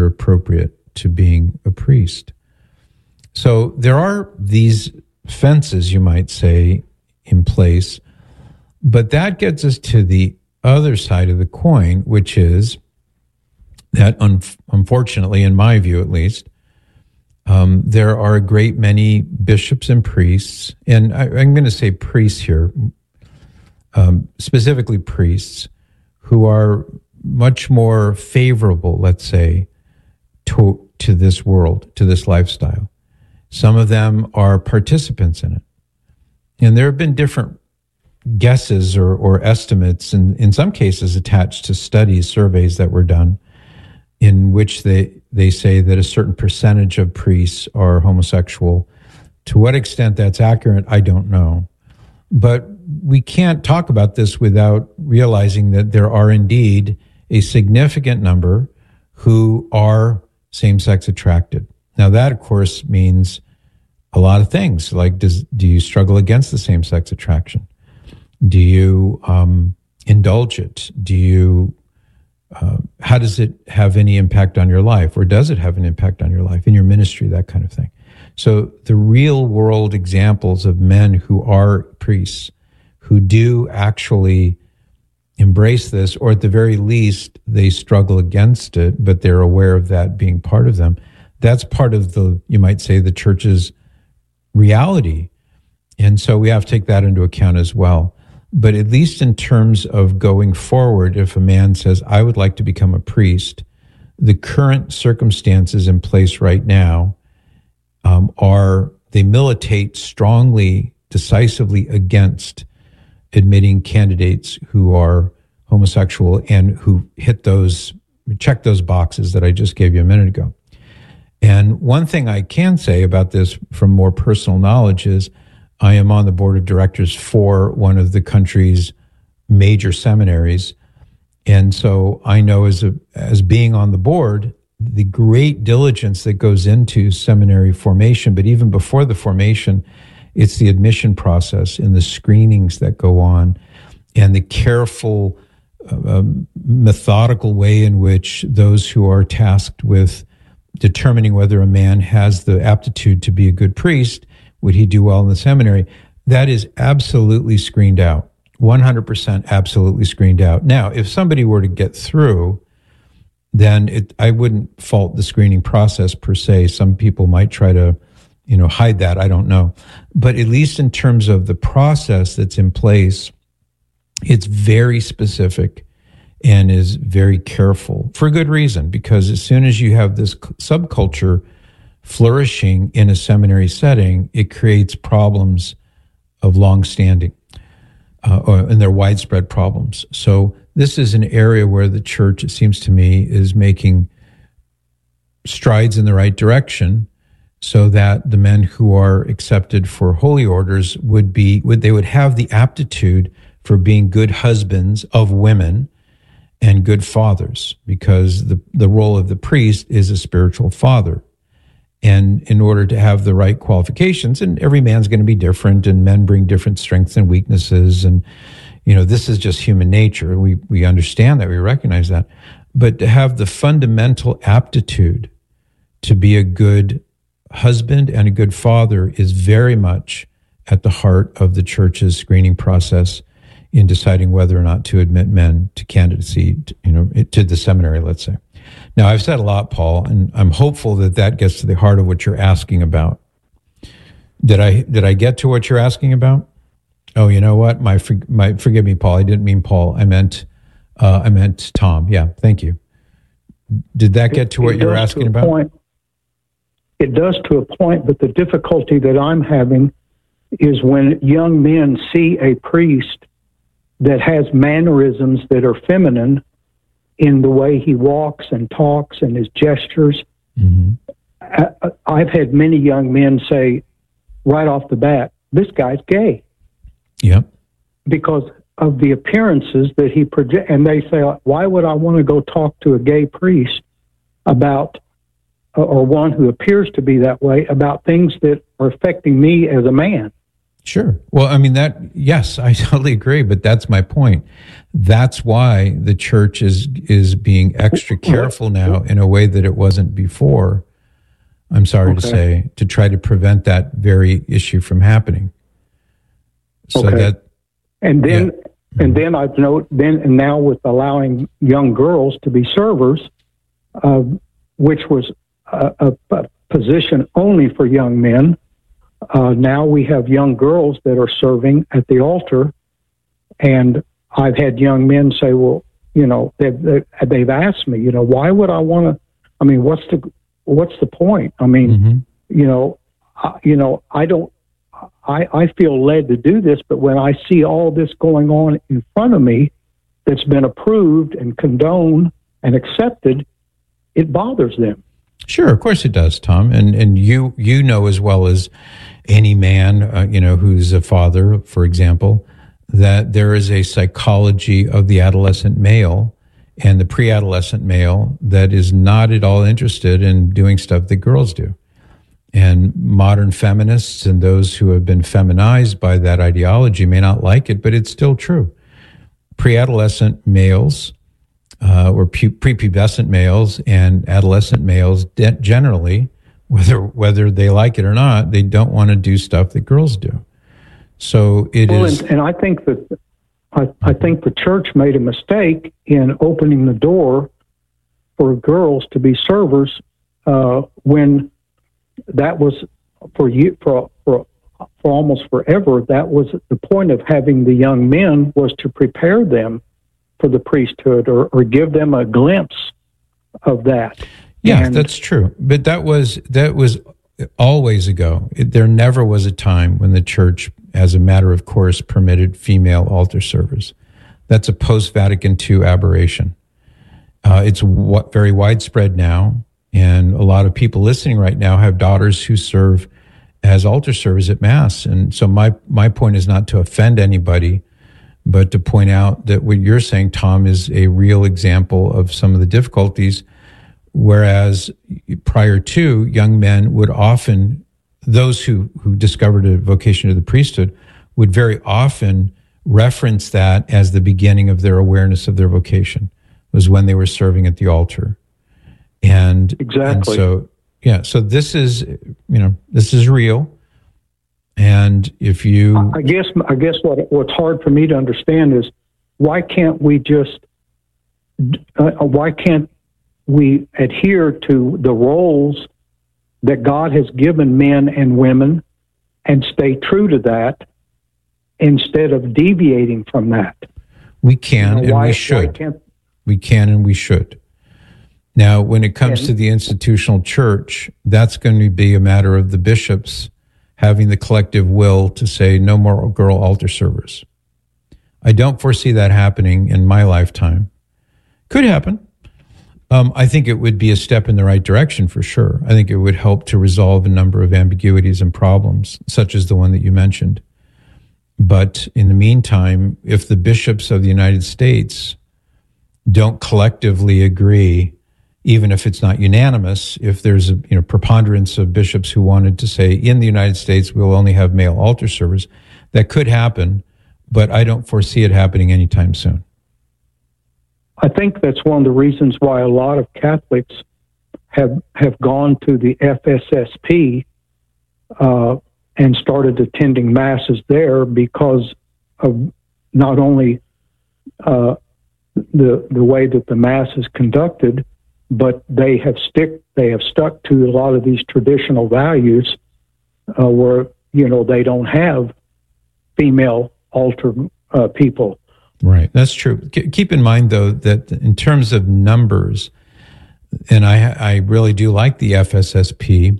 are appropriate to being a priest. So there are these fences, you might say, in place, but that gets us to the other side of the coin, which is that unfortunately, in my view at least, there are a great many bishops and priests, and I'm going to say priests here, specifically priests, who are much more favorable, let's say, to this world, to this lifestyle. Some of them are participants in it. And there have been different guesses or estimates, and in some cases attached to studies, surveys that were done, in which they say that a certain percentage of priests are homosexual. To what extent that's accurate, I don't know. But we can't talk about this without realizing that there are indeed a significant number who are same-sex attracted. Now, that, of course, means a lot of things. Like, do you struggle against the same-sex attraction? Do you indulge it? Do you? How does it have any impact on your life, or does it have an impact on your life, in your ministry, that kind of thing? So the real-world examples of men who are priests, who do actually embrace this, or at the very least, they struggle against it, but they're aware of that being part of them. That's part of the, you might say, the church's reality. And so we have to take that into account as well. But at least in terms of going forward, if a man says, I would like to become a priest, the current circumstances in place right now they militate strongly, decisively against admitting candidates who are homosexual and who check those boxes that I just gave you a minute ago. And one thing I can say about this from more personal knowledge is I am on the board of directors for one of the country's major seminaries. And so I know as being on the board, the great diligence that goes into seminary formation, but even before the formation, it's the admission process and the screenings that go on and the careful, methodical way in which those who are tasked with determining whether a man has the aptitude to be a good priest, would he do well in the seminary, that is absolutely screened out, 100% absolutely screened out. Now, if somebody were to get through, then I wouldn't fault the screening process per se. Some people might try to, hide that. I don't know. But at least in terms of the process that's in place, it's very specific and is very careful for good reason, because as soon as you have this subculture flourishing in a seminary setting, it creates problems of long-standing, and they're widespread problems. So this is an area where the church, it seems to me, is making strides in the right direction, so that the men who are accepted for holy orders would have the aptitude for being good husbands of women and good fathers, because the role of the priest is a spiritual father. And in order to have the right qualifications, and every man's going to be different, and men bring different strengths and weaknesses, and this is just human nature. We understand that, we recognize that. But to have the fundamental aptitude to be a good husband and a good father is very much at the heart of the church's screening process in deciding whether or not to admit men to candidacy, to the seminary, let's say. Now, I've said a lot, Paul, and I'm hopeful that gets to the heart of what you're asking about. Did I get to what you're asking about? Oh, you know what? Forgive me, Paul. I didn't mean Paul. I meant Tom. Yeah, thank you. Did that get to what you were asking about? Point. It does to a point, but the difficulty that I'm having is when young men see a priest that has mannerisms that are feminine in the way he walks and talks and his gestures. Mm-hmm. I've had many young men say right off the bat, this guy's gay. Yep. Because of the appearances that he projects. And they say, why would I want to go talk to a gay priest about, or one who appears to be that way, about things that are affecting me as a man? Sure. Well, I mean, yes, I totally agree, but that's my point. That's why the church is being extra careful now in a way that it wasn't before. I'm sorry to say, to try to prevent that very issue from happening. So that, and then I've noted and now with allowing young girls to be servers, which was a position only for young men. Now we have young girls that are serving at the altar, and I've had young men say, well, they've asked me, why would I want to, I mean, what's the point? I mean, I feel led to do this, but when I see all this going on in front of me that's been approved and condoned and accepted, it bothers them. Sure, of course it does, Tom. And you know as well as any man, who's a father, for example, that there is a psychology of the adolescent male and the pre-adolescent male that is not at all interested in doing stuff that girls do. And modern feminists and those who have been feminized by that ideology may not like it, but it's still true. Pre-adolescent males or prepubescent males and adolescent males generally, whether they like it or not, they don't want to do stuff that girls do. So it is. And I think that I think the church made a mistake in opening the door for girls to be servers when that was for almost forever. That was the point of having the young men, was to prepare them for the priesthood or give them a glimpse of that. Yeah, that's true. But that was always ago. There never was a time when the church, as a matter of course, permitted female altar servers. That's a post-Vatican II aberration. It's very widespread now, and a lot of people listening right now have daughters who serve as altar servers at Mass. And so my point is not to offend anybody, but to point out that what you're saying, Tom, is a real example of some of the difficulties. Whereas prior to, young men would often, those who discovered a vocation to the priesthood, would very often reference that as the beginning of their awareness of their vocation, was when they were serving at the altar. And exactly. And so this is, this is real. And if you, I guess what's hard for me to understand is why can't we adhere to the roles that God has given men and women and stay true to that instead of deviating from that? We can and we should. We can and we should. Now, when it comes to the institutional church, that's going to be a matter of the bishops having the collective will to say no more girl altar servers. I don't foresee that happening in my lifetime. Could happen. I think it would be a step in the right direction for sure. I think it would help to resolve a number of ambiguities and problems, such as the one that you mentioned. But in the meantime, if the bishops of the United States don't collectively agree, even if it's not unanimous, if there's a preponderance of bishops who wanted to say in the United States we'll only have male altar servers, that could happen, but I don't foresee it happening anytime soon. I think that's one of the reasons why a lot of Catholics have gone to the FSSP and started attending masses there, because of not only the way that the mass is conducted, but they have stuck to a lot of these traditional values where they don't have female altar people. Right, that's true. Keep in mind, though, that in terms of numbers, and I really do like the FSSP,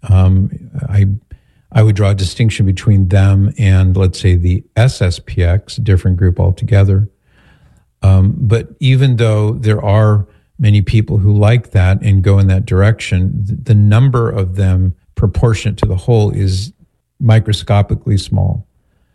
I would draw a distinction between them and, let's say, the SSPX, a different group altogether. But even though there are many people who like that and go in that direction, the number of them proportionate to the whole is microscopically small.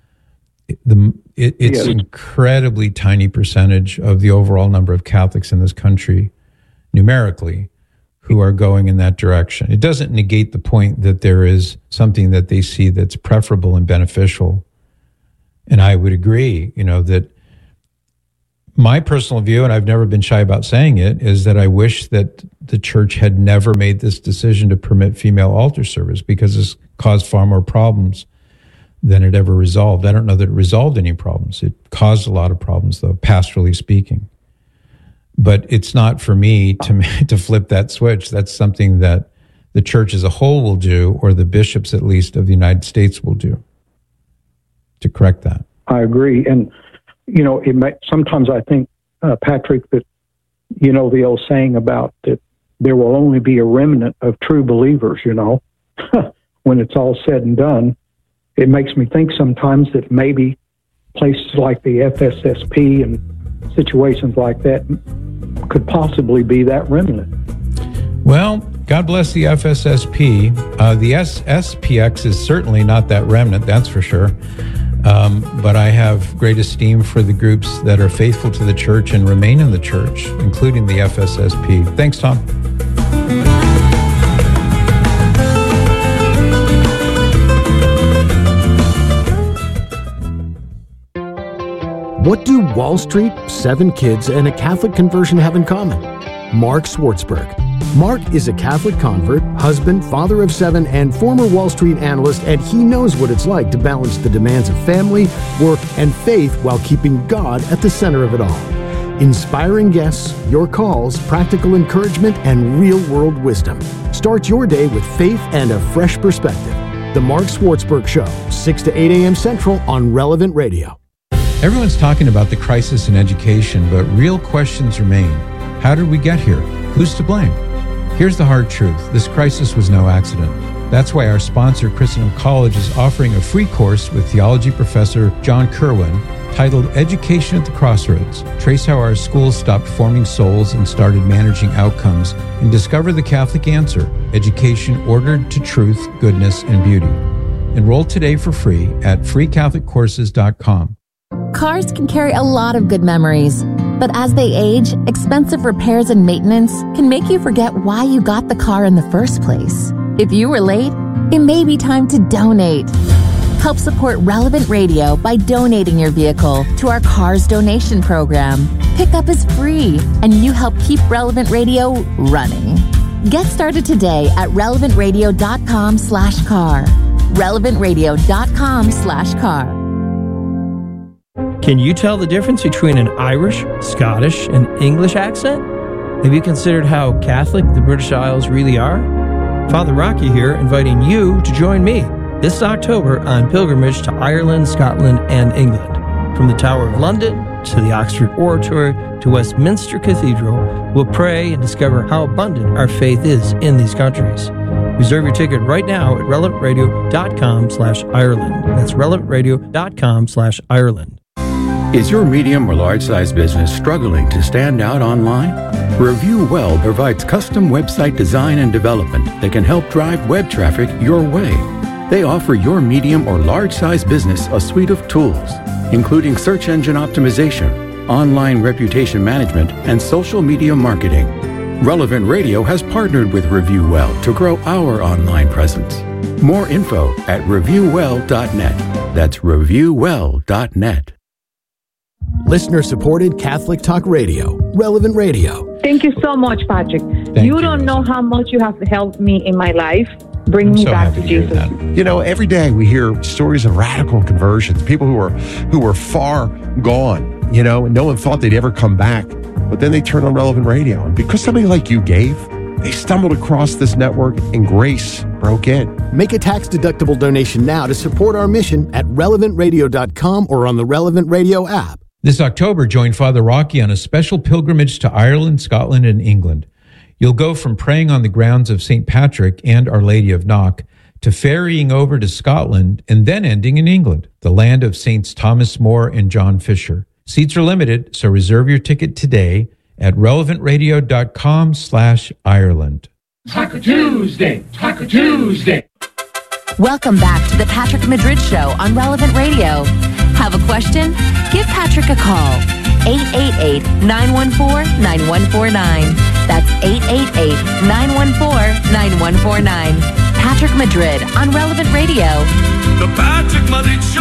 It's an incredibly tiny percentage of the overall number of Catholics in this country, numerically, who are going in that direction. It doesn't negate the point that there is something that they see that's preferable and beneficial. And I would agree, that my personal view, and I've never been shy about saying it, is that I wish that the church had never made this decision to permit female altar service, because it's caused far more problems than it ever resolved. I don't know that it resolved any problems. It caused a lot of problems, though, pastorally speaking. But it's not for me to flip that switch. That's something that the church as a whole will do, or the bishops, at least, of the United States will do, to correct that. I agree. And, sometimes I think, Patrick, that, the old saying about that there will only be a remnant of true believers, when it's all said and done. It makes me think sometimes that maybe places like the FSSP and situations like that could possibly be that remnant. Well, God bless the FSSP. The SPX is certainly not that remnant, that's for sure. But I have great esteem for the groups that are faithful to the church and remain in the church, including the FSSP. Thanks, Tom. What do Wall Street, 7 kids, and a Catholic conversion have in common? Mark Swartzberg. Mark is a Catholic convert, husband, father of 7, and former Wall Street analyst, and he knows what it's like to balance the demands of family, work, and faith while keeping God at the center of it all. Inspiring guests, your calls, practical encouragement, and real-world wisdom. Start your day with faith and a fresh perspective. The Mark Swartzberg Show, 6 to 8 a.m. Central on Relevant Radio. Everyone's talking about the crisis in education, but real questions remain. How did we get here? Who's to blame? Here's the hard truth. This crisis was no accident. That's why our sponsor, Christendom College, is offering a free course with theology professor John Kerwin titled Education at the Crossroads. Trace how our schools stopped forming souls and started managing outcomes, and discover the Catholic answer: education ordered to truth, goodness, and beauty. Enroll today for free at freecatholiccourses.com. Cars can carry a lot of good memories, but as they age, expensive repairs and maintenance can make you forget why you got the car in the first place. If you were late, it may be time to donate. Help support Relevant Radio by donating your vehicle to our Cars Donation Program. Pickup is free, and you help keep Relevant Radio running. Get started today at relevantradio.com/car. relevantradio.com/car. Can you tell the difference between an Irish, Scottish, and English accent? Have you considered how Catholic the British Isles really are? Father Rocky here, inviting you to join me this October on pilgrimage to Ireland, Scotland, and England. From the Tower of London to the Oxford Oratory to Westminster Cathedral, we'll pray and discover how abundant our faith is in these countries. Reserve your ticket right now at relevantradio.com/Ireland. That's relevantradio.com/Ireland. Is your medium or large-size business struggling to stand out online? Review Well provides custom website design and development that can help drive web traffic your way. They offer your medium or large-size business a suite of tools, including search engine optimization, online reputation management, and social media marketing. Relevant Radio has partnered with Review Well to grow our online presence. More info at reviewwell.net. That's reviewwell.net. Listener-supported Catholic Talk Radio, Relevant Radio. Thank you so much, Patrick. Thank you don't know how much you have helped me in my life. Bring me so back to happy hear Jesus. that. Every day we hear stories of radical conversions, people who were far gone, and no one thought they'd ever come back. But then they turned on Relevant Radio. And because somebody like you gave, they stumbled across this network and grace broke in. Make a tax-deductible donation now to support our mission at relevantradio.com or on the Relevant Radio app. This October, join Father Rocky on a special pilgrimage to Ireland, Scotland, and England. You'll go from praying on the grounds of St. Patrick and Our Lady of Knock to ferrying over to Scotland and then ending in England, the land of Saints Thomas More and John Fisher. Seats are limited, so reserve your ticket today at relevantradio.com/Ireland. Taco Tuesday, Taco Tuesday. Welcome back to the Patrick Madrid Show on Relevant Radio. Have a question? Give Patrick a call. 888-914-9149. That's 888-914-9149. Patrick Madrid on Relevant Radio. The Patrick Madrid Show.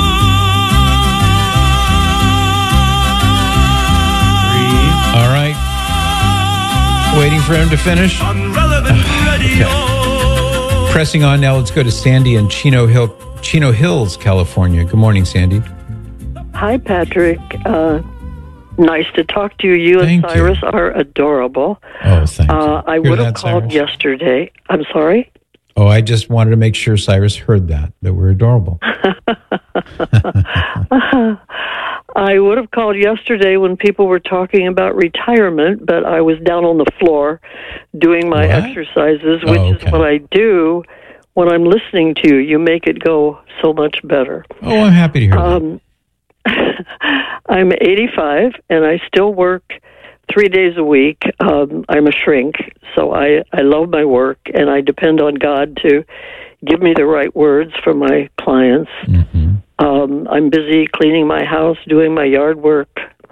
All right. Waiting for him to finish. On Relevant Radio. Okay. Pressing on now, let's go to Sandy in Chino Hills, California. Good morning, Sandy. Hi, Patrick. Nice to talk to you. You and Cyrus are adorable. Oh, thank you. I would have called yesterday. I'm sorry? Oh, I just wanted to make sure Cyrus heard that we're adorable. I would have called yesterday when people were talking about retirement, but I was down on the floor doing my exercises, which is what I do when I'm listening to you. You make it go so much better. Oh, I'm happy to hear that. I'm 85, and I still work 3 days a week. I'm a shrink, so I love my work, and I depend on God to give me the right words for my clients. Mm-hmm. I'm busy cleaning my house, doing my yard work.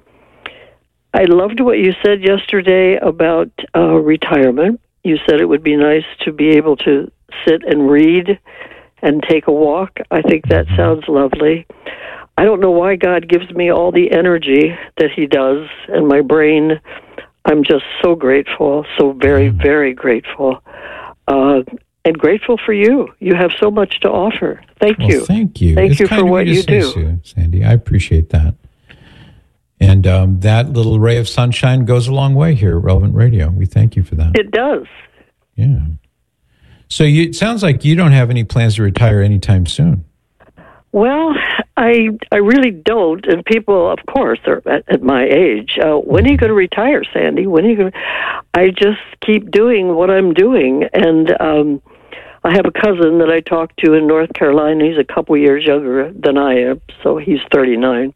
I loved what you said yesterday about retirement. You said it would be nice to be able to sit and read and take a walk. I think that sounds lovely. I don't know why God gives me all the energy that he does, and my brain, I'm just so grateful, so very, very grateful. And grateful for you. You have so much to offer. Thank you. Thank you. Thank you for what you do. Sandy, I appreciate that. And that little ray of sunshine goes a long way here at Relevant Radio. We thank you for that. It does. Yeah. So it sounds like you don't have any plans to retire anytime soon. Well, I really don't. And people, of course, are at my age. When are you going to retire, Sandy? When are you going to... I just keep doing what I'm doing. And I have a cousin that I talk to in North Carolina. He's a couple years younger than I am, so he's 39.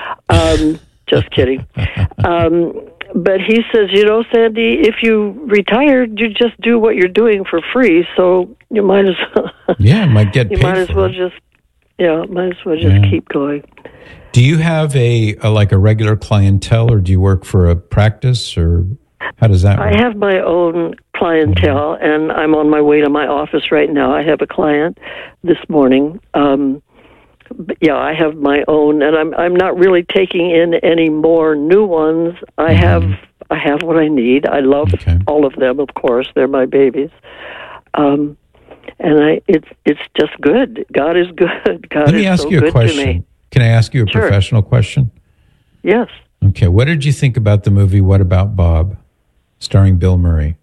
Just kidding. But he says, Sandy, if you retired, you just do what you're doing for free, so you might as well... Yeah, might get paid might as well just keep going. Do you have a regular clientele, or do you work for a practice, or how does that work? I have my own clientele, and I'm on my way to my office right now. I have a client this morning. But yeah, I have my own, and I'm not really taking in any more new ones. I have what I need. I love all of them, of course. They're my babies. And it's just good. God is good. Let me ask you a question. Can I ask you a professional question? Yes. Okay. What did you think about the movie What About Bob, starring Bill Murray?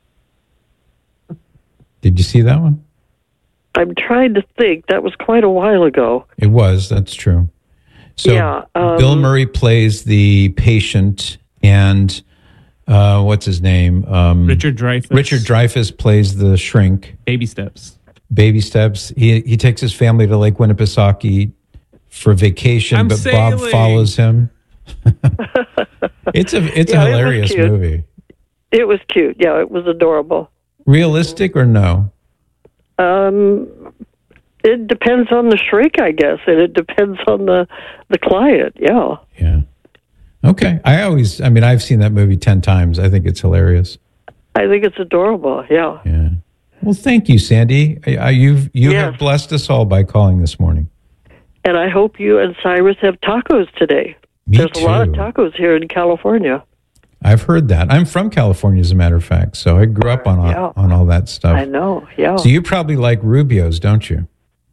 Did you see that one? I'm trying to think. That was quite a while ago. It was. That's true. So Bill Murray plays the patient, and what's his name? Richard Dreyfuss. Richard Dreyfuss plays the shrink. Baby steps. He takes his family to Lake Winnipesaukee for vacation, but sailing. Bob follows him. It's a hilarious movie. It was cute. Yeah, it was adorable. Realistic or no? It depends on the shrink, I guess, and it depends on the client. Yeah. Yeah. Okay. I've seen that movie 10 times. I think it's hilarious. I think it's adorable. Yeah. Yeah. Well, thank you, Sandy. You have blessed us all by calling this morning. And I hope you and Cyrus have tacos today. There's a lot of tacos here in California. I've heard that. I'm from California, as a matter of fact, so I grew up on all that stuff. I know, yeah. So you probably like Rubio's, don't you?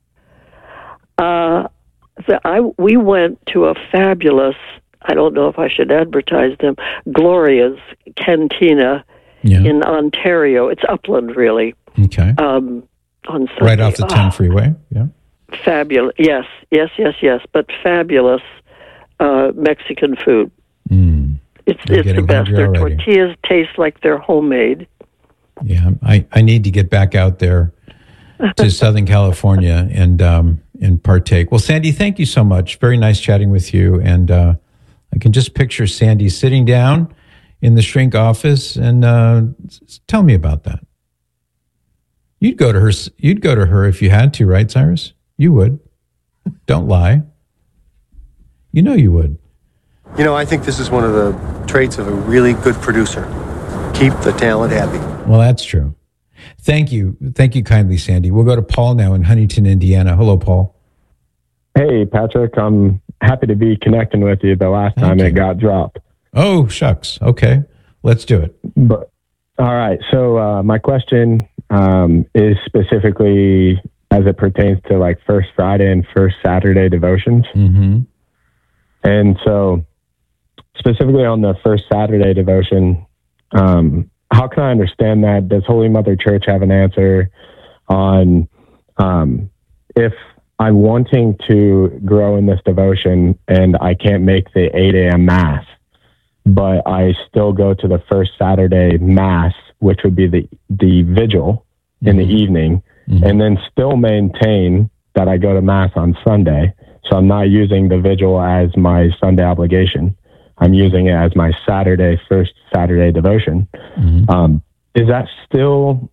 We went to a fabulous, I don't know if I should advertise them, Gloria's Cantina in Ontario. It's upland, really. Okay. On Sunday. Right off the 10 freeway, yeah. Fabulous. Yes. But fabulous Mexican food. It's the best. Their tortillas taste like they're homemade. Yeah, I need to get back out there to Southern California and partake. Well, Sandy, thank you so much. Very nice chatting with you. And I can just picture Sandy sitting down in the shrink office and tell me about that. You'd go to her if you had to, right, Cyrus? You would. Don't lie. You know you would. I think this is one of the traits of a really good producer. keep the talent happy. Well, that's true. Thank you kindly, Sandy. We'll go to Paul now in Huntington, Indiana. Hello, Paul. Hey, Patrick. I'm happy to be connecting with you. The last time it got dropped. Oh, shucks. Okay, let's do it. But all right. So my question is specifically as it pertains to like First Friday and First Saturday devotions. Mm-hmm. And so specifically on the First Saturday devotion, how can I understand that? Does Holy Mother Church have an answer on if I'm wanting to grow in this devotion and I can't make the 8 a.m. Mass, but I still go to the First Saturday Mass, which would be the vigil in the evening, and then still maintain that I go to Mass on Sunday. So I'm not using the vigil as my Sunday obligation. I'm using it as my First Saturday devotion. Is that still,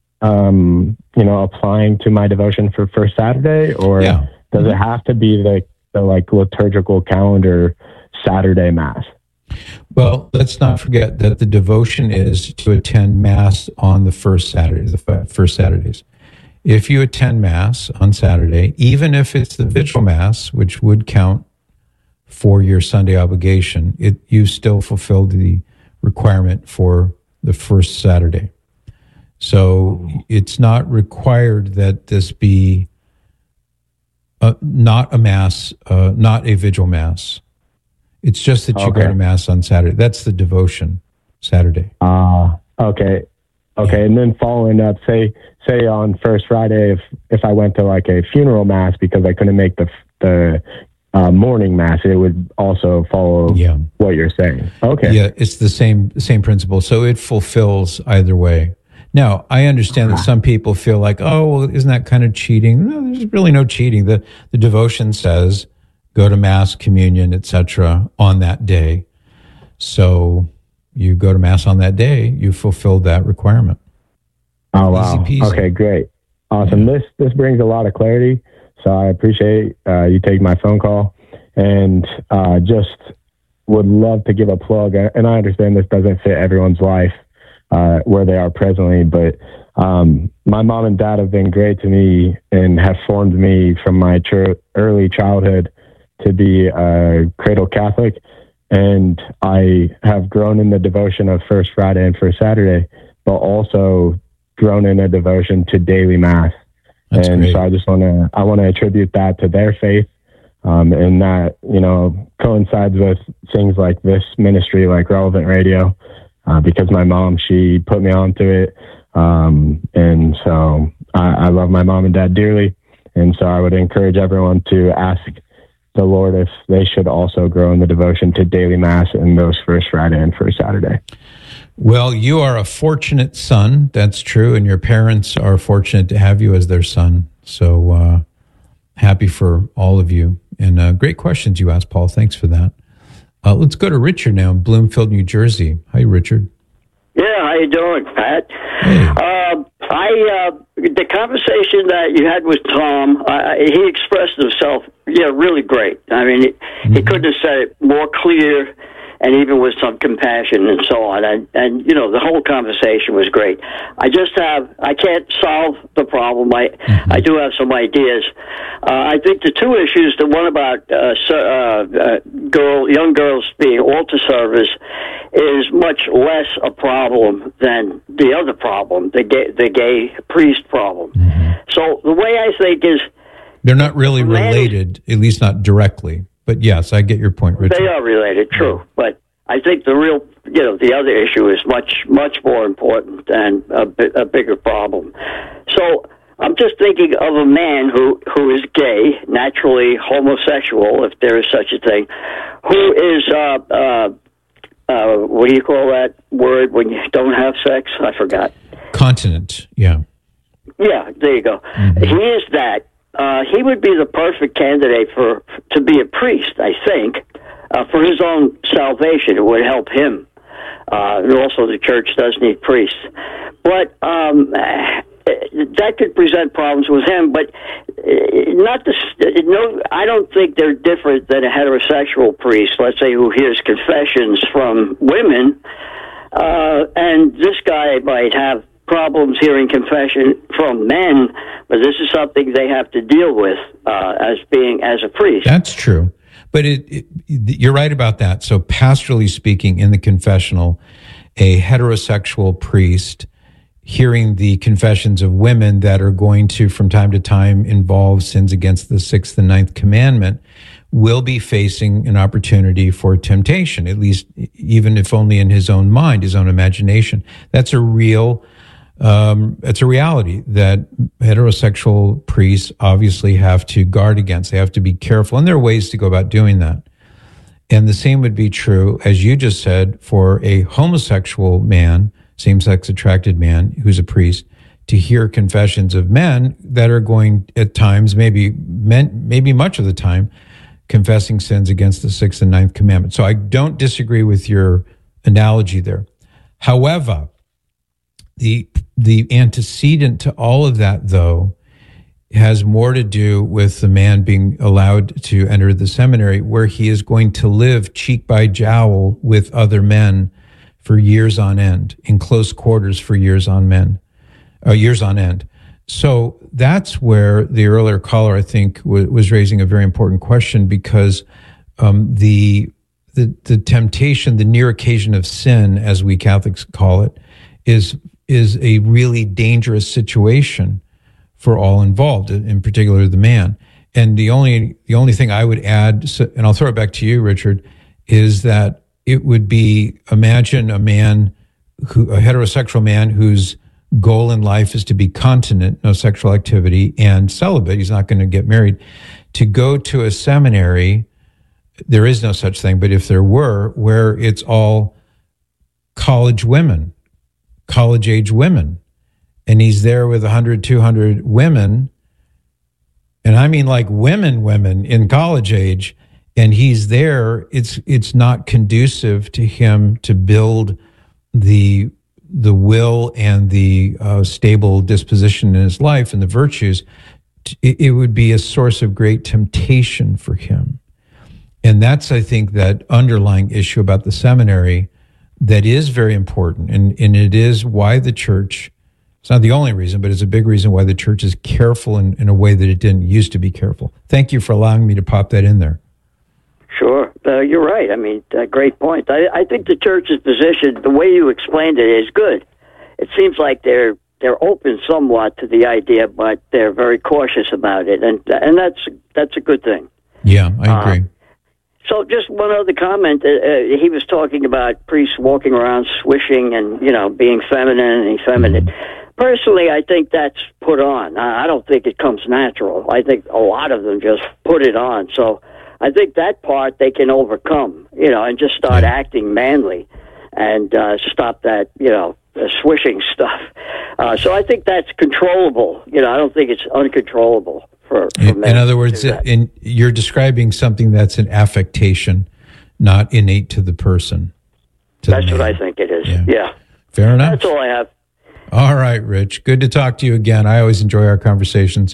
applying to my devotion for First Saturday, or does it have to be the like liturgical calendar Saturday Mass? Well, let's not forget that the devotion is to attend Mass on the first Saturday, the first Saturdays. If you attend Mass on Saturday, even if it's the vigil Mass, which would count for your Sunday obligation, you still fulfilled the requirement for the first Saturday. So it's not required that this be not a Mass, not a vigil Mass. It's just that you go to Mass on Saturday. That's the devotion Saturday. Okay. And then following up, say on First Friday, if I went to like a funeral Mass because I couldn't make the morning Mass, it would also follow what you're saying. Okay. Yeah, it's the same principle. So it fulfills either way. Now, I understand that some people feel like, oh, well, isn't that kind of cheating? No, there's really no cheating. The devotion says go to Mass, communion, etc. on that day. So you go to Mass on that day, you fulfilled that requirement. Oh, wow. Easy peasy. Okay, great. Awesome. Yeah. This brings a lot of clarity. So I appreciate you taking my phone call, and just would love to give a plug. And I understand this doesn't fit everyone's life where they are presently, but my mom and dad have been great to me and have formed me from my early childhood to be a cradle Catholic. And I have grown in the devotion of First Friday and First Saturday, but also grown in a devotion to daily Mass. That's and great. So I want to attribute that to their faith, and that, coincides with things like this ministry, like Relevant Radio, because my mom, she put me onto it. And so I love my mom and dad dearly. And so I would encourage everyone to ask the Lord if they should also grow in the devotion to daily Mass in those First Friday and First Saturday. Well, you are a fortunate son. That's true. And your parents are fortunate to have you as their son. So happy for all of you. And great questions you asked, Paul. Thanks for that. Let's go to Richard now in Bloomfield, New Jersey. Hi, Richard. Yeah, how you doing, Pat? Hey. The conversation that you had with Tom, he expressed himself, really great. I mean, he couldn't have said it more clear, and even with some compassion and so on. And the whole conversation was great. I can't solve the problem. I do have some ideas. I think the two issues, the one about young girls being altar servers, is much less a problem than the other problem, the gay priest problem. So the way I think is, they're not really related, at least not directly. But yes, I get your point, Richard. They are related, true. But I think the real, the other issue is much, much more important and a bigger problem. So I'm just thinking of a man who is gay, naturally homosexual, if there is such a thing, who is, what do you call that word when you don't have sex? I forgot. Continent, yeah. Yeah, there you go. He is that. He would be the perfect candidate to be a priest, I think, for his own salvation. It would help him. And also the church does need priests. But that could present problems with him, but I don't think they're different than a heterosexual priest, let's say, who hears confessions from women. And this guy might have problems hearing confession from men, but this is something they have to deal with as a priest. That's true. But you're right about that. So pastorally speaking, in the confessional, a heterosexual priest hearing the confessions of women that are going to, from time to time, involve sins against the 6th and 9th commandment will be facing an opportunity for temptation, at least even if only in his own mind, his own imagination. That's a real it's a reality that heterosexual priests obviously have to guard against. They have to be careful, and there are ways to go about doing that. And the same would be true, as you just said, for a homosexual man, same-sex attracted man who's a priest, to hear confessions of men that are going at times, maybe much of the time, confessing sins against the 6th and 9th commandment. So I don't disagree with your analogy there. However, the antecedent to all of that, though, has more to do with the man being allowed to enter the seminary, where he is going to live cheek by jowl with other men for years on end, in close quarters for years on end. So that's where the earlier caller, I think, was raising a very important question, because the temptation, the near occasion of sin, as we Catholics call it, is a really dangerous situation for all involved, in particular the man. And the only thing I would add, and I'll throw it back to you, Richard, is that it would be, imagine a heterosexual man whose goal in life is to be continent, no sexual activity, and celibate. He's not going to get married. To go to a seminary, there is no such thing, but if there were, where it's all college age women, and he's there with 100, 200 women, and I mean like women in college age, and he's there, it's not conducive to him to build the will and the stable disposition in his life and the virtues. It would be a source of great temptation for him. And that's, I think, that underlying issue about the seminary that is very important. And it is why the church, it's not the only reason, but it's a big reason why the church is careful in a way that it didn't used to be careful. Thank you for allowing me to pop that in there. Sure. You're right. I mean, great point. I think the church's position, the way you explained it, is good. It seems like they're open somewhat to the idea, but they're very cautious about it, and that's a good thing. Yeah, I agree. So just one other comment. He was talking about priests walking around swishing and, being feminine and effeminate. Mm-hmm. Personally, I think that's put on. I don't think it comes natural. I think a lot of them just put it on. So I think that part they can overcome, and just start acting manly and stop that, swishing stuff. So I think that's controllable. I don't think it's uncontrollable. In other words, you're describing something that's an affectation, not innate to the person. That's what I think it is. Yeah. Fair enough. That's all I have. All right, Rich. Good to talk to you again. I always enjoy our conversations.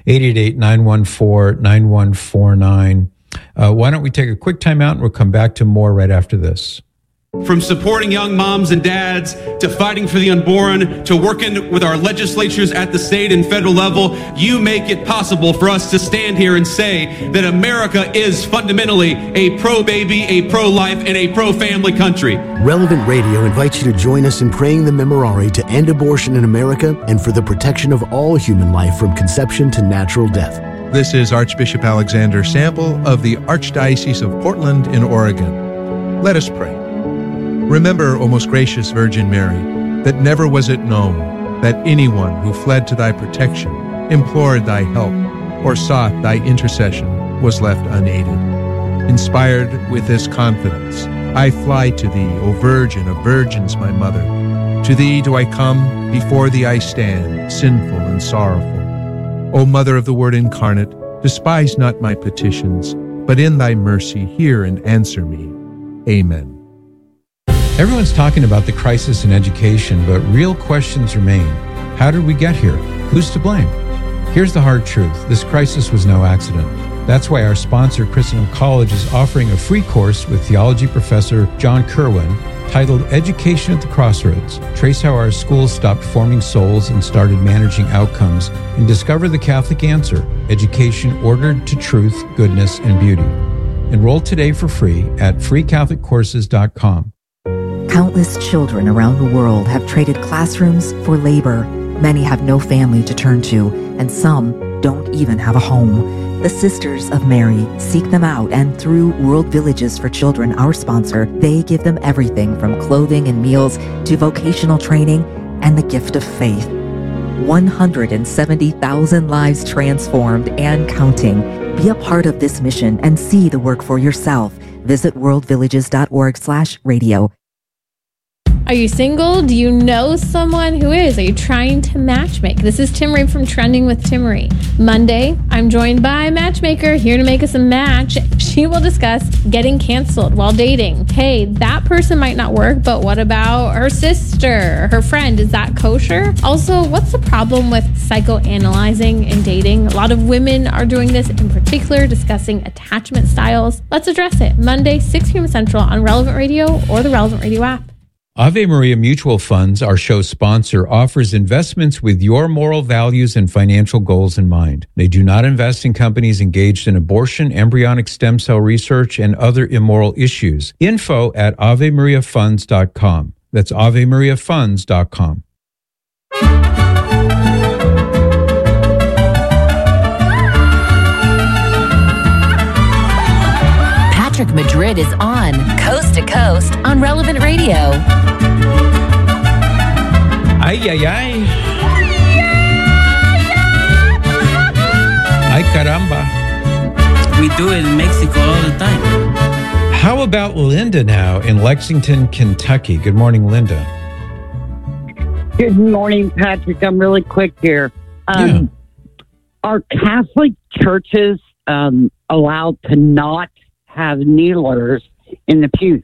888-914-9149. Why don't we take a quick time out and we'll come back to more right after this. From supporting young moms and dads, to fighting for the unborn, to working with our legislatures at the state and federal level, you make it possible for us to stand here and say that America is fundamentally a pro-baby, a pro-life, and a pro-family country. Relevant Radio invites you to join us in praying the Memorare to end abortion in America and for the protection of all human life from conception to natural death. This is Archbishop Alexander Sample of the Archdiocese of Portland in Oregon. Let us pray. Remember, O most gracious Virgin Mary, that never was it known that anyone who fled to thy protection, implored thy help, or sought thy intercession was left unaided. Inspired with this confidence, I fly to thee, O Virgin of Virgins, my Mother. To thee do I come, before thee I stand, sinful and sorrowful. O Mother of the Word incarnate, despise not my petitions, but in thy mercy hear and answer me. Amen. Everyone's talking about the crisis in education, but real questions remain. How did we get here? Who's to blame? Here's the hard truth. This crisis was no accident. That's why our sponsor, Christendom College, is offering a free course with theology professor John Kerwin titled Education at the Crossroads. Trace how our schools stopped forming souls and started managing outcomes, and discover the Catholic answer, education ordered to truth, goodness, and beauty. Enroll today for free at freecatholiccourses.com. Countless children around the world have traded classrooms for labor. Many have no family to turn to, and some don't even have a home. The Sisters of Mary seek them out, and through World Villages for Children, our sponsor, they give them everything from clothing and meals to vocational training and the gift of faith. 170,000 lives transformed and counting. Be a part of this mission and see the work for yourself. Visit worldvillages.org/radio. Are you single? Do you know someone who is? Are you trying to matchmake? This is Timmerie from Trending with Timmerie. Monday, I'm joined by a matchmaker here to make us a match. She will discuss getting canceled while dating. Hey, that person might not work, but what about her sister, her friend? Is that kosher? Also, what's the problem with psychoanalyzing in dating? A lot of women are doing this, in particular, discussing attachment styles. Let's address it. Monday, 6 p.m. Central on Relevant Radio or the Relevant Radio app. Ave Maria Mutual Funds, our show sponsor, offers investments with your moral values and financial goals in mind. They do not invest in companies engaged in abortion, embryonic stem cell research, and other immoral issues. Info at AveMariaFunds.com. That's AveMariaFunds.com. Patrick Madrid is on Coast to Coast on Relevant Radio. Ay, ay, ay. Ay, caramba. We do it in Mexico all the time. How about Linda now in Lexington, Kentucky? Good morning, Linda. Good morning, Patrick. I'm really quick here. Are Catholic churches allowed to not have kneelers in the pews?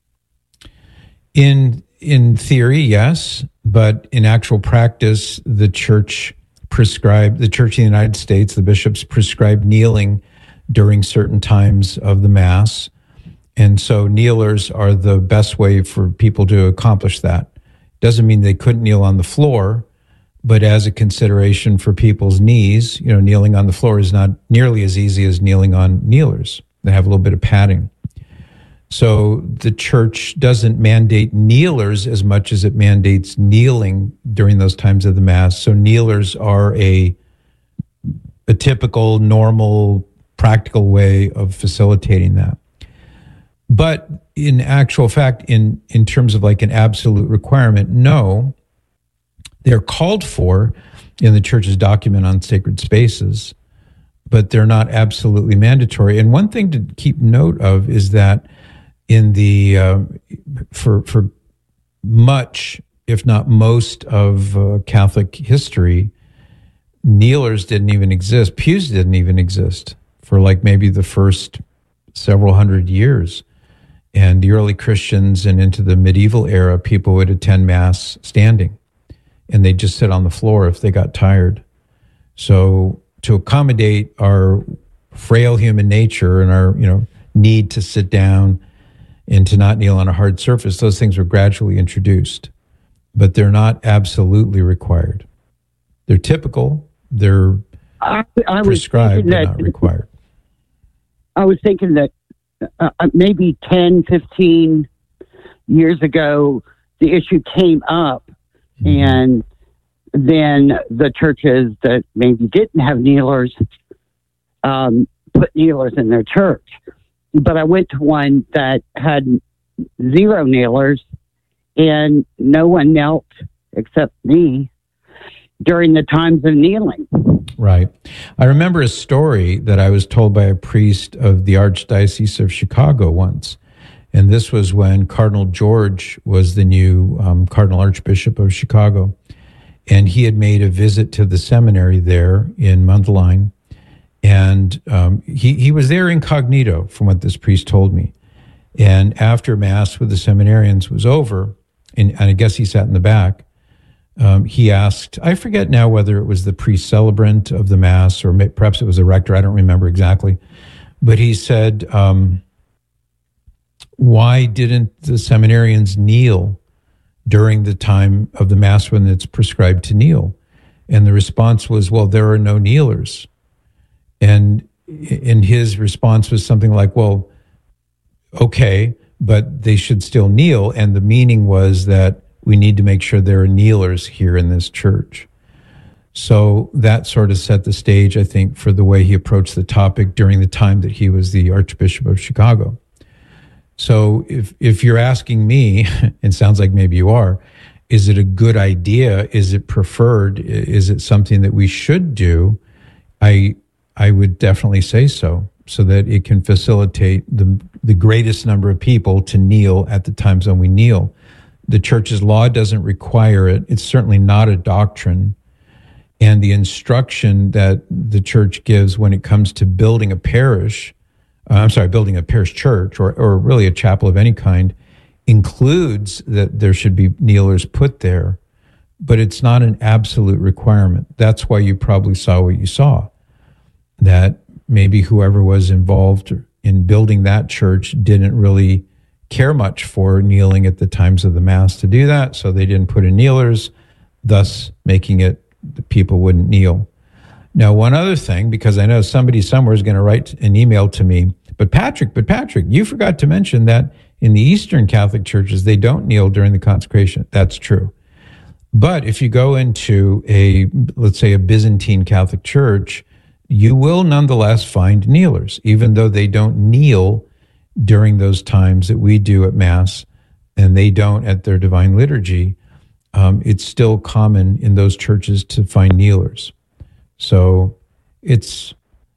In theory, yes, but in actual practice, the Church in the United States, the bishops prescribe kneeling during certain times of the Mass, and so kneelers are the best way for people to accomplish that. Doesn't mean they couldn't kneel on the floor, but as a consideration for people's knees, kneeling on the floor is not nearly as easy as kneeling on kneelers. They have a little bit of padding. So the Church doesn't mandate kneelers as much as it mandates kneeling during those times of the Mass. So kneelers are a typical, normal, practical way of facilitating that. But in actual fact, in terms of like an absolute requirement, no. They're called for in the Church's document on sacred spaces, but they're not absolutely mandatory. And one thing to keep note of is that in the for much, if not most, of Catholic history, kneelers didn't even exist. Pews didn't even exist for like maybe the first several hundred years. And the early Christians and into the medieval era, people would attend Mass standing, and they'd just sit on the floor if they got tired. So to accommodate our frail human nature and our need to sit down and to not kneel on a hard surface, those things were gradually introduced, but they're not absolutely required. They're typical, they're prescribed, but not required. I was thinking that maybe 10, 15 years ago, the issue came up, and then the churches that maybe didn't have kneelers put kneelers in their church. But I went to one that had 0 kneelers, and no one knelt except me during the times of kneeling. Right. I remember a story that I was told by a priest of the Archdiocese of Chicago once. And this was when Cardinal George was the new Cardinal Archbishop of Chicago. And he had made a visit to the seminary there in Mundelein. And he was there incognito, from what this priest told me. And after Mass with the seminarians was over, and I guess he sat in the back, he asked, I forget now whether it was the pre-celebrant of the Mass or perhaps it was the rector, I don't remember exactly, but he said, why didn't the seminarians kneel during the time of the Mass when it's prescribed to kneel? And the response was, well, there are no kneelers. And his response was something like, well, okay, but they should still kneel. And the meaning was that we need to make sure there are kneelers here in this church. So that sort of set the stage, I think, for the way he approached the topic during the time that he was the Archbishop of Chicago. So if you're asking me, it sounds like maybe you are, is it a good idea? Is it preferred? Is it something that we should do? I would definitely say so that it can facilitate the greatest number of people to kneel at the times when we kneel. The church's law doesn't require it. It's certainly not a doctrine. And the instruction that the church gives when it comes to building a parish, building a parish church or really a chapel of any kind, includes that there should be kneelers put there, but it's not an absolute requirement. That's why you probably saw what you saw, that maybe whoever was involved in building that church didn't really care much for kneeling at the times of the Mass to do that, so they didn't put in kneelers, thus making it the people wouldn't kneel. Now, one other thing, because I know somebody somewhere is going to write an email to me, but Patrick, you forgot to mention that in the Eastern Catholic churches, they don't kneel during the consecration. That's true. But if you go into let's say a Byzantine Catholic church, you will nonetheless find kneelers, even though they don't kneel during those times that we do at Mass, and they don't at their Divine Liturgy. It's still common in those churches to find kneelers. So it's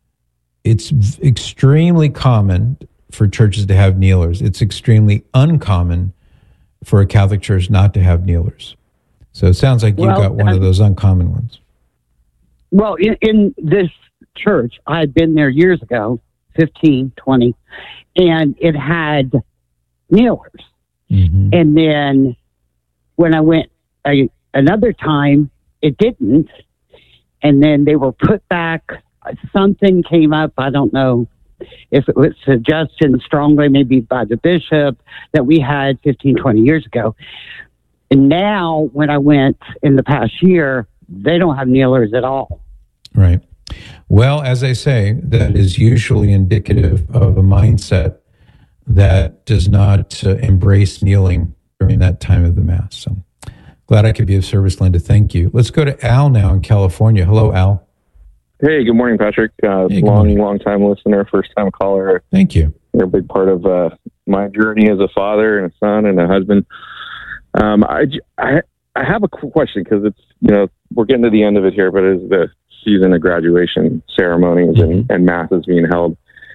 extremely common for churches to have kneelers. It's extremely uncommon for a Catholic church not to have kneelers. So it sounds like you've got one of those uncommon ones. Well, in this church, I had been there years ago, 15, 20, and it had kneelers. Mm-hmm. And then when I went another time, it didn't. And then they were put back. Something came up. I don't know if it was suggested strongly, maybe by the bishop, that we had 15, 20 years ago. And now when I went in the past year, they don't have kneelers at all. Right. Well, as I say, that is usually indicative of a mindset that does not embrace kneeling during that time of the Mass. So glad I could be of service, Linda. Thank you. Let's go to Al now in California. Hello, Al. Hey, good morning, Patrick. Long time listener, first time caller. Thank you. You're a big part of my journey as a father and a son and a husband. I have a question because it's, we're getting to the end of it here, but it's the season of graduation ceremonies and masses being held.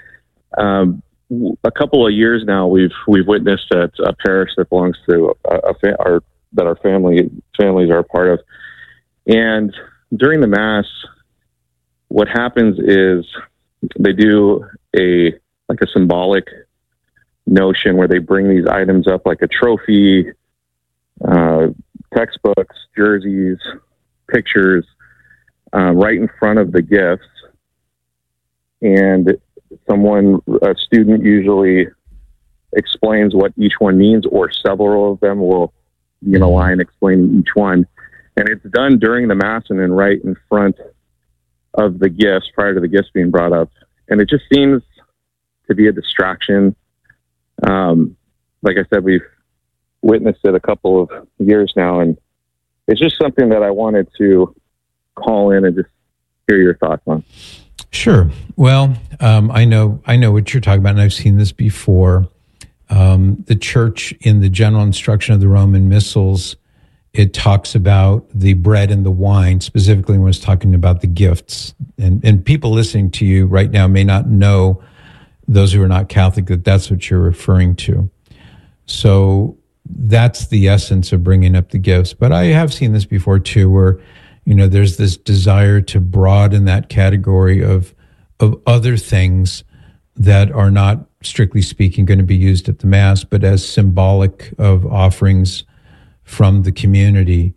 A couple of years now, we've witnessed at a parish that belongs to our families are a part of, and during the Mass, what happens is they do a symbolic notion where they bring these items up like a trophy, textbooks, jerseys, pictures, right in front of the gifts. And a student usually explains what each one means, or several of them will be in a line explaining each one. And it's done during the Mass and then right in front of the gifts prior to the gifts being brought up. And it just seems to be a distraction. Like I said, we've witnessed it a couple of years now, and it's just something that I wanted to call in and just hear your thoughts on. Sure. Well, I know what you're talking about, and I've seen this before. The church, in the general instruction of the Roman Missals, it talks about the bread and the wine, specifically when it's talking about the gifts. And people listening to you right now may not know, those who are not Catholic, that that's what you're referring to. So that's the essence of bringing up the gifts. But I have seen this before too, where, there's this desire to broaden that category of other things that are not, strictly speaking, going to be used at the Mass, but as symbolic of offerings from the community.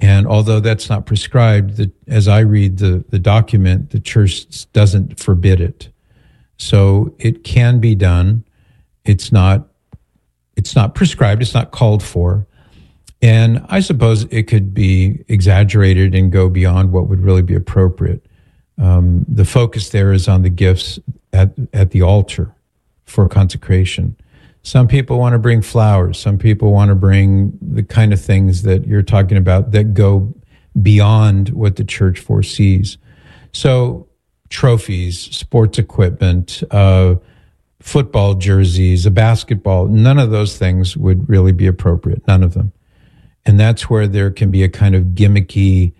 And although that's not prescribed, as I read the document, the church doesn't forbid it. So it can be done. It's not prescribed. It's not called for. And I suppose it could be exaggerated and go beyond what would really be appropriate. The focus there is on the gifts at the altar for consecration. Some people want to bring flowers. Some people want to bring the kind of things that you're talking about that go beyond what the church foresees. So trophies, sports equipment, football jerseys, a basketball, none of those things would really be appropriate. None of them. And that's where there can be a kind of gimmicky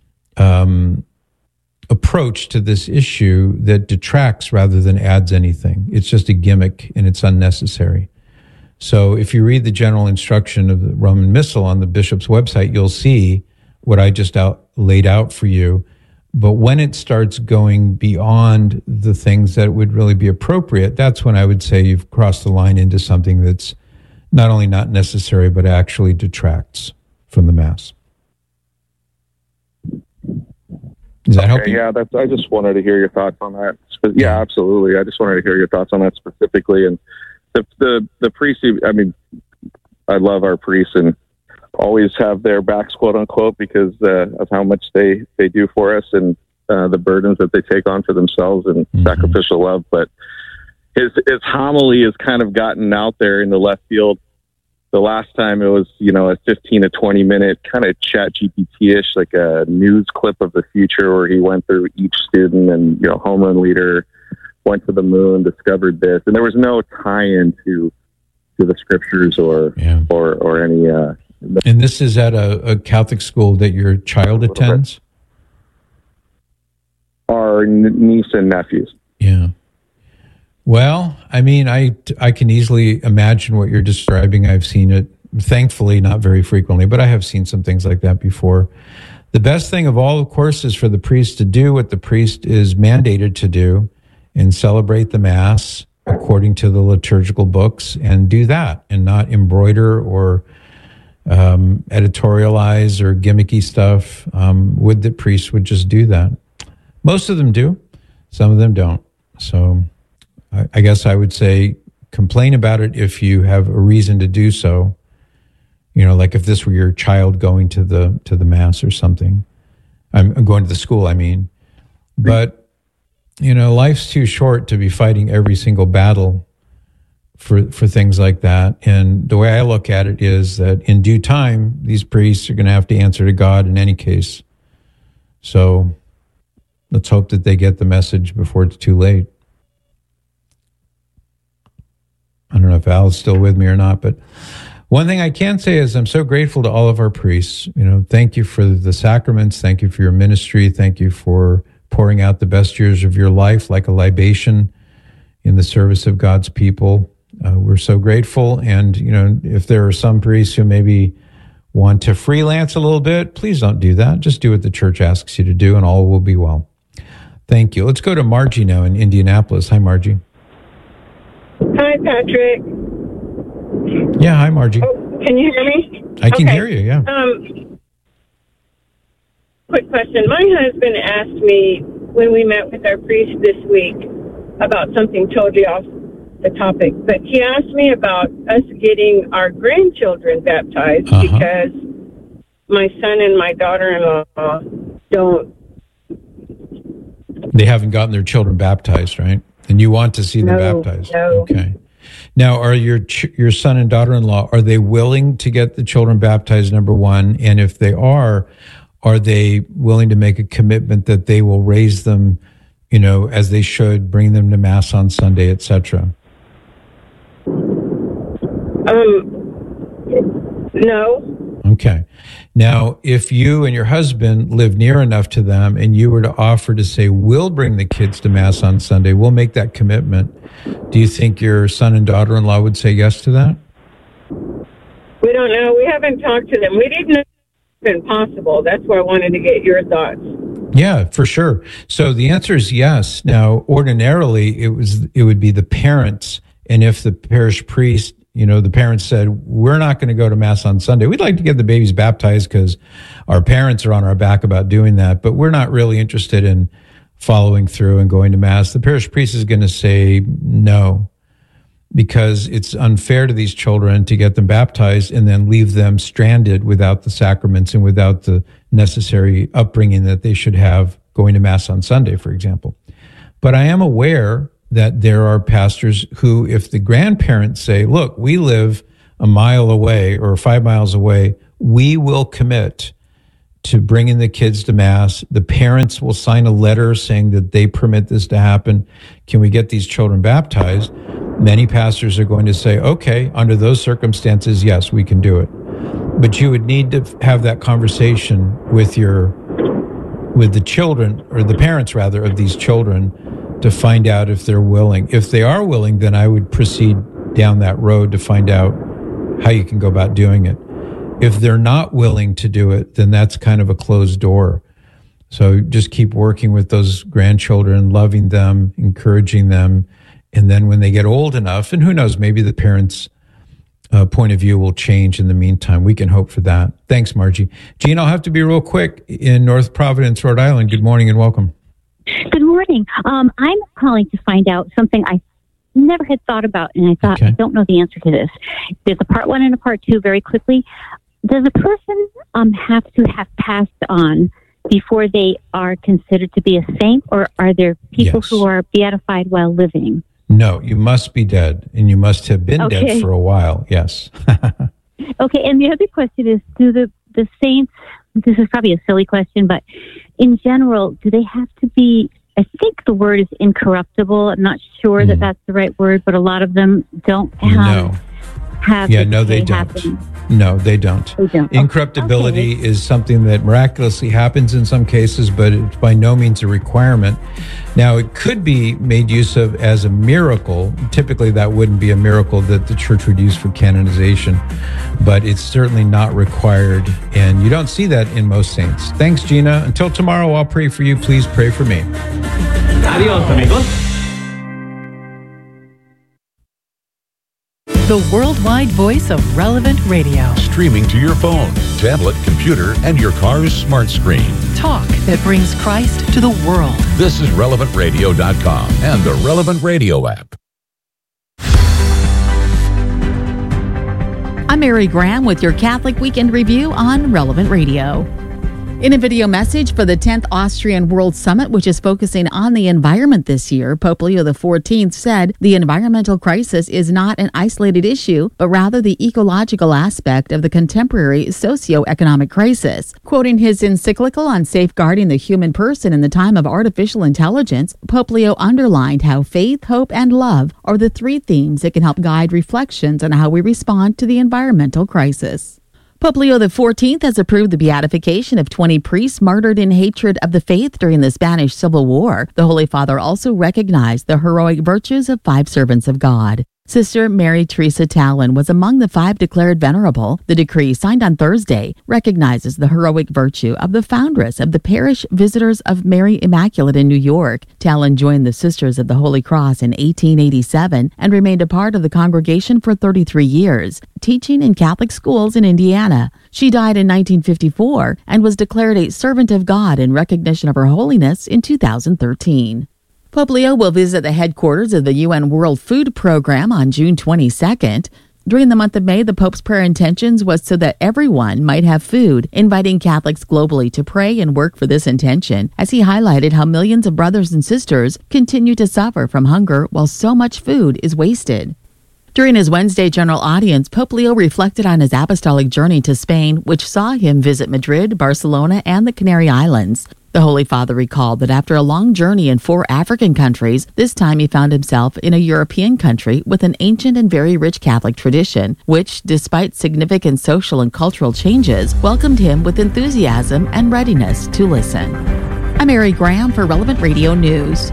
approach to this issue that detracts rather than adds anything. It's just a gimmick and it's unnecessary. So if you read the general instruction of the Roman Missal on the bishop's website, you'll see what I just laid out for you. But when it starts going beyond the things that would really be appropriate, that's when I would say you've crossed the line into something that's not only not necessary, but actually detracts from the Mass. Does that help you? Yeah, I just wanted to hear your thoughts on that. Yeah, absolutely. I just wanted to hear your thoughts on that specifically. And the priests, I mean, I love our priests and always have their backs, quote unquote, because of how much they do for us and the burdens that they take on for themselves and sacrificial love. But his homily has kind of gotten out there in the left field. The last time it was, a 15 to 20 minute kind of chat GPT-ish, like a news clip of the future where he went through each student and, home run leader, went to the moon, discovered this. And there was no tie-in to the scriptures or any... And this is at a Catholic school that your child attends? Our niece and nephews. Yeah. Well, I mean, I can easily imagine what you're describing. I've seen it, thankfully, not very frequently, but I have seen some things like that before. The best thing of all, of course, is for the priest to do what the priest is mandated to do and celebrate the Mass according to the liturgical books and do that and not embroider or editorialize or gimmicky stuff. Would that priests would just do that. Most of them do. Some of them don't. So I guess I would say complain about it if you have a reason to do so. Like if this were your child going to the Mass or something. I'm going to the school, I mean. But, life's too short to be fighting every single battle for things like that. And the way I look at it is that in due time, these priests are going to have to answer to God in any case. So let's hope that they get the message before it's too late. I don't know if Al's still with me or not, but one thing I can say is I'm so grateful to all of our priests. Thank you for the sacraments. Thank you for your ministry. Thank you for pouring out the best years of your life like a libation in the service of God's people. We're so grateful. And, if there are some priests who maybe want to freelance a little bit, please don't do that. Just do what the church asks you to do and all will be well. Thank you. Let's go to Margie now in Indianapolis. Hi, Margie. Hi, Patrick. Yeah, hi, Margie. Oh, can you hear me? I can hear you, yeah. Quick question. My husband asked me when we met with our priest this week about something totally off the topic, but he asked me about us getting our grandchildren baptized because my son and my daughter-in-law don't. They haven't gotten their children baptized, right? And you want to see them baptized. No. Okay. Now, are your son and daughter-in-law, are they willing to get the children baptized, number one? And if they are they willing to make a commitment that they will raise them, as they should, bring them to Mass on Sunday, etc.? No. Okay. Now, if you and your husband live near enough to them and you were to offer to say, we'll bring the kids to Mass on Sunday, we'll make that commitment, do you think your son and daughter-in-law would say yes to that? We don't know. We haven't talked to them. We didn't know it was possible. That's why I wanted to get your thoughts. Yeah, for sure. So the answer is yes. Now, ordinarily, it would be the parents, and if the parish priest The parents said, we're not going to go to Mass on Sunday. We'd like to get the babies baptized because our parents are on our back about doing that, but we're not really interested in following through and going to Mass. The parish priest is going to say no, because it's unfair to these children to get them baptized and then leave them stranded without the sacraments and without the necessary upbringing that they should have going to Mass on Sunday, for example. But I am aware that there are pastors who, if the grandparents say, look, we live a mile away or 5 miles away, we will commit to bringing the kids to Mass. The parents will sign a letter saying that they permit this to happen. Can we get these children baptized? Many pastors are going to say, okay, under those circumstances, yes, we can do it. But you would need to have that conversation with the children, or the parents rather, of these children, to find out if they're willing. If they are willing, then I would proceed down that road to find out how you can go about doing it. If they're not willing to do it, then that's kind of a closed door. So just keep working with those grandchildren, loving them, encouraging them. And then when they get old enough, and who knows, maybe the parents' point of view will change in the meantime. We can hope for that. Thanks, Margie. Jean, I'll have to be real quick in North Providence, Rhode Island. Good morning and welcome. Good morning. I'm calling to find out something I never had thought about, and I thought, I don't know the answer to this. There's a part 1 and a part 2 very quickly. Does a person have to have passed on before they are considered to be a saint, or are there people who are beatified while living? No, you must be dead, and you must have been dead for a while, yes. Okay, and the other question is, do the saints, this is probably a silly question, but in general, do they have to be, I think the word is incorruptible. I'm not sure that that's the right word, but a lot of them don't have... They don't. No, they don't. Incorruptibility is something that miraculously happens in some cases, but it's by no means a requirement. Now, it could be made use of as a miracle. Typically, that wouldn't be a miracle that the church would use for canonization, but it's certainly not required, and you don't see that in most saints. Thanks, Gina. Until tomorrow, I'll pray for you. Please pray for me. Adios, amigos. The worldwide voice of Relevant Radio. Streaming to your phone, tablet, computer, and your car's smart screen. Talk that brings Christ to the world. This is RelevantRadio.com and the Relevant Radio app. I'm Mary Graham with your Catholic Weekend Review on Relevant Radio. In a video message for the 10th Austrian World Summit, which is focusing on the environment this year, Pope Leo XIV said the environmental crisis is not an isolated issue, but rather the ecological aspect of the contemporary socio-economic crisis. Quoting his encyclical on safeguarding the human person in the time of artificial intelligence, Pope Leo underlined how faith, hope, and love are the 3 themes that can help guide reflections on how we respond to the environmental crisis. Pope Leo XIV has approved the beatification of 20 priests martyred in hatred of the faith during the Spanish Civil War. The Holy Father also recognized the heroic virtues of 5 servants of God. Sister Mary Teresa Tallon was among the 5 declared venerable. The decree, signed on Thursday, recognizes the heroic virtue of the foundress of the Parish Visitors of Mary Immaculate in New York. Tallon joined the Sisters of the Holy Cross in 1887 and remained a part of the congregation for 33 years, teaching in Catholic schools in Indiana. She died in 1954 and was declared a servant of God in recognition of her holiness in 2013. Pope Leo will visit the headquarters of the UN World Food Program on June 22nd. During the month of May, the Pope's prayer intentions was so that everyone might have food, inviting Catholics globally to pray and work for this intention, as he highlighted how millions of brothers and sisters continue to suffer from hunger while so much food is wasted. During his Wednesday general audience, Pope Leo reflected on his apostolic journey to Spain, which saw him visit Madrid, Barcelona, and the Canary Islands. The Holy Father recalled that after a long journey in 4 African countries, this time he found himself in a European country with an ancient and very rich Catholic tradition, which, despite significant social and cultural changes, welcomed him with enthusiasm and readiness to listen. I'm Mary Graham for Relevant Radio News.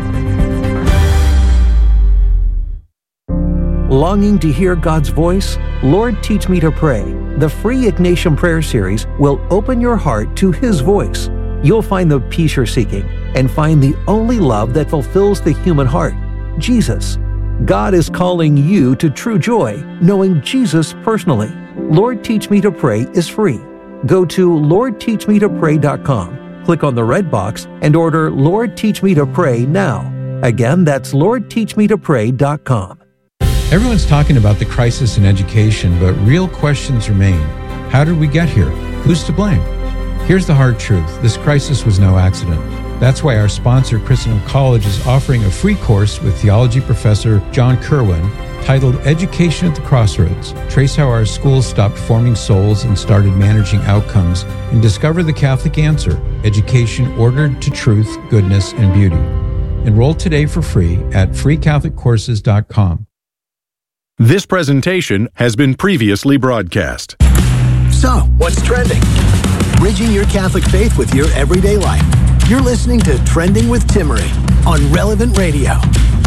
Longing to hear God's voice? Lord, Teach Me to Pray. The free Ignatian Prayer Series will open your heart to His voice. You'll find the peace you're seeking and find the only love that fulfills the human heart, Jesus. God is calling you to true joy, knowing Jesus personally. Lord Teach Me to Pray is free. Go to LordTeachMeToPray.com, click on the red box, and order Lord Teach Me to Pray now. Again, that's LordTeachMeToPray.com. Everyone's talking about the crisis in education, but real questions remain. How did we get here? Who's to blame? Here's the hard truth. This crisis was no accident. That's why our sponsor, Christendom College, is offering a free course with theology professor John Kerwin titled Education at the Crossroads. Trace how our schools stopped forming souls and started managing outcomes, and discover the Catholic answer, education ordered to truth, goodness, and beauty. Enroll today for free at freecatholiccourses.com. This presentation has been previously broadcast. So, what's trending? Bridging your Catholic faith with your everyday life. You're listening to Trending with Timmerie on Relevant Radio.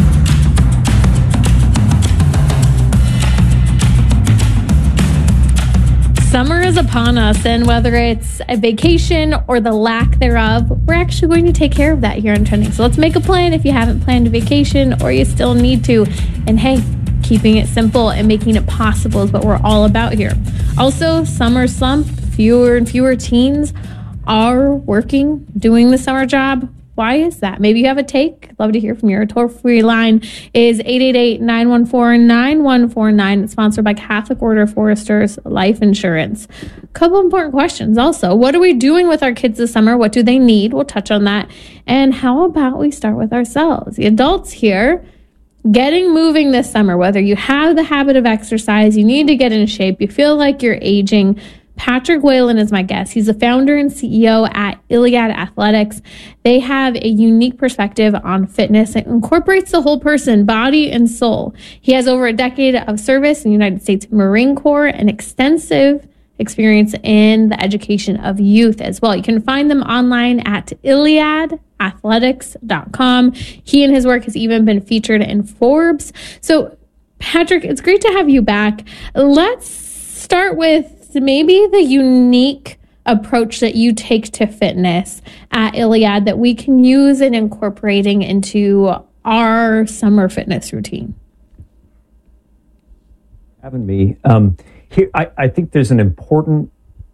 Summer is upon us, and whether it's a vacation or the lack thereof, we're actually going to take care of that here on Trending. So let's make a plan if you haven't planned a vacation or you still need to. And hey, keeping it simple and making it possible is what we're all about here. Also, summer slump, fewer and fewer teens are working, doing the summer job. Why is that? Maybe you have a take. Love to hear from you. Our toll-free line is 888-914-9149. It's sponsored by Catholic Order of Foresters Life Insurance. A couple important questions also. What are we doing with our kids this summer? What do they need? We'll touch on that. And how about we start with ourselves? The adults here, getting moving this summer, whether you have the habit of exercise, you need to get in shape, you feel like you're aging. Patrick Whalen is my guest. He's the founder and CEO at Iliad Athletics. They have a unique perspective on fitness that incorporates the whole person, body and soul. He has over a decade of service in the United States Marine Corps and extensive experience in the education of youth as well. You can find them online at IliadAthletics.com. He and his work has even been featured in Forbes. So, Patrick, it's great to have you back. Let's start with maybe the unique approach that you take to fitness at Iliad that we can use in incorporating into our summer fitness routine. Having me. Here, I think there's an important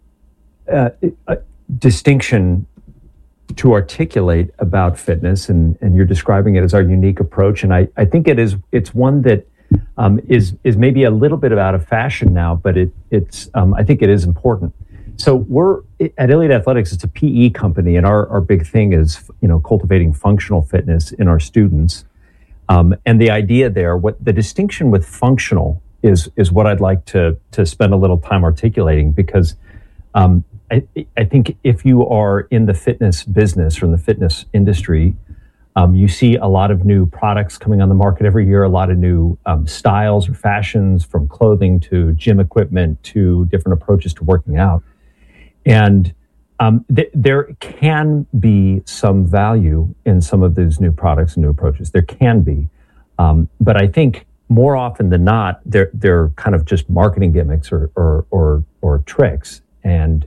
distinction to articulate about fitness, and you're describing it as our unique approach. And I think it's one that is maybe a little bit out of fashion now, but it's I think it is important. So we're at Iliad Athletics. It's a PE company, and our big thing is cultivating functional fitness in our students. And the idea there, what the distinction with functional is what I'd like to spend a little time articulating, because I think if you are in the fitness business or in the fitness industry, you see a lot of new products coming on the market every year, a lot of new styles or fashions, from clothing to gym equipment to different approaches to working out. And there can be some value in some of these new products and new approaches. There can be. But I think more often than not, they're kind of just marketing gimmicks or tricks. And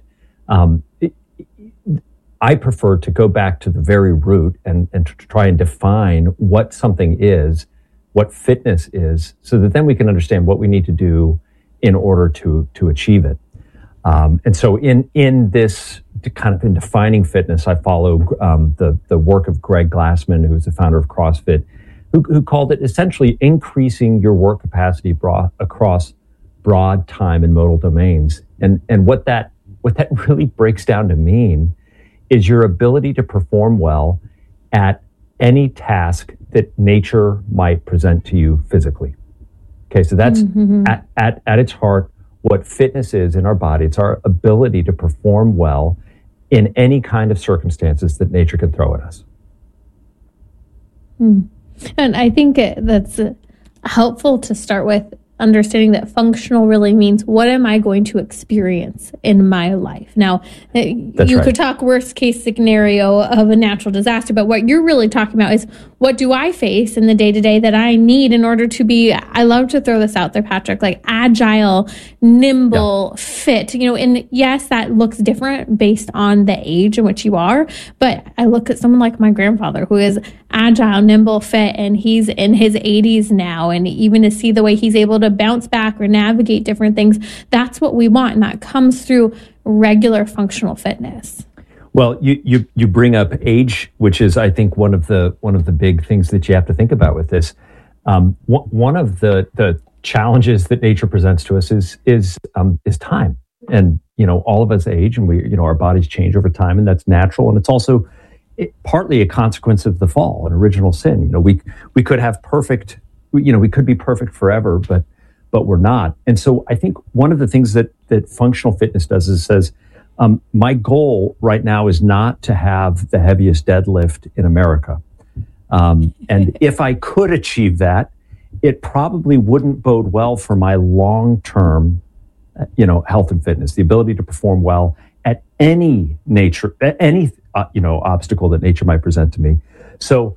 I prefer to go back to the very root and to try and define what something is, what fitness is, so that then we can understand what we need to do in order to achieve it. And so in this kind of in defining fitness, I follow the work of Greg Glassman, who's the founder of CrossFit, who called it essentially increasing your work capacity across broad time and modal domains. And what that really breaks down to mean is your ability to perform well at any task that nature might present to you physically. Okay, so that's at its heart what fitness is in our body. It's our ability to perform well in any kind of circumstances that nature can throw at us. And I think that's helpful to start with understanding that functional really means what am I going to experience in my life. Now, you could talk worst case scenario of a natural disaster, but what you're really talking about is what do I face in the day-to-day that I need in order to be, I love to throw this out there, Patrick, like agile, nimble, fit, and yes, that looks different based on the age in which you are, but I look at someone like my grandfather who is agile, nimble, fit, and he's in his 80s now, and even to see the way he's able to bounce back or navigate different things, that's what we want, and that comes through regular functional fitness. Well, you bring up age, which is, I think, one of the big things that you have to think about with this. One of the challenges that nature presents to us is time, and all of us age, and our bodies change over time, and that's natural, and it's also partly a consequence of the fall, an original sin. We could have perfect, we could be perfect forever, but we're not. And so I think one of the things that functional fitness does is says, my goal right now is not to have the heaviest deadlift in America. And if I could achieve that, it probably wouldn't bode well for my long-term, health and fitness, the ability to perform well at any obstacle that nature might present to me. So